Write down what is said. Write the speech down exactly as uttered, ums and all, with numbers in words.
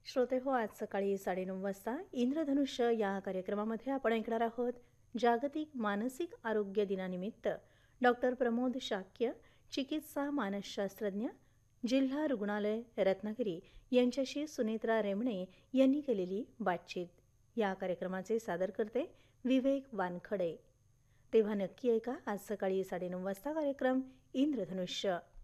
श्रोते हो, आज सकाळी साडेनऊ वाजता इंद्रधनुष्य या कार्यक्रमामध्ये आपण ऐकणार आहोत जागतिक मानसिक आरोग्य दिनानिमित्त डॉक्टर प्रमोद शाक्य, चिकित्सा मानसशास्त्रज्ञ, जिल्हा रुग्णालय रत्नागिरी यांच्याशी सुनेत्रा रेमणे यांनी केलेली बातचीत. या कार्यक्रमाचे सादर करते विवेक वानखडे. तेव्हा नक्की ऐका आज सकाळी साडेनऊ वाजता कार्यक्रम इंद्रधनुष्य.